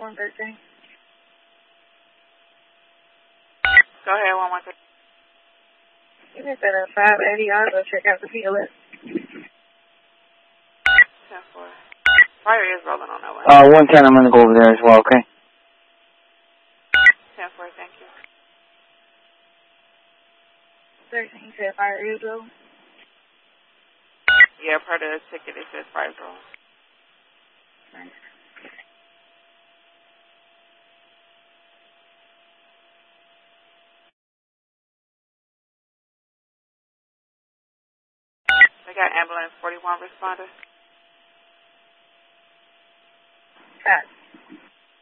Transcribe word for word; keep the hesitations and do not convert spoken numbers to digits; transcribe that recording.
one thirteen. Go ahead, one more thing. You can set up five eighty. I'll go check out the P O S. ten four. Fire is rolling on that one. Uh, one ten, I'm going to go over there as well, okay? ten four, thank you. thirteen, you said fire is rolling? Yeah, part of the ticket, it says fire is rolling. Thanks. They got ambulance forty-one responders. Got it.